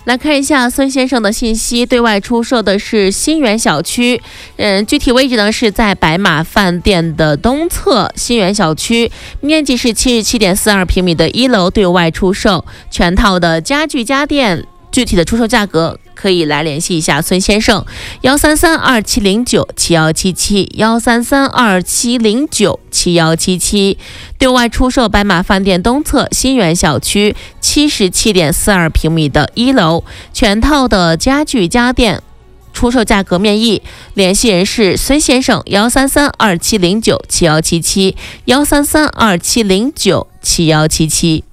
来看一下孙先生的信息，对外出售的是新源小区，具体位置呢是在白马饭店的东侧，新源小区，面积是77.42平米的1楼对外出售，全套的家具家电，具体的出售价格可以来联系一下孙先生，13327097177，13327097177，对外出售白马饭店东侧新源小区77.42平米的1楼，全套的家具家电，出售价格面议，联系人是孙先生，13327097177，13327097177。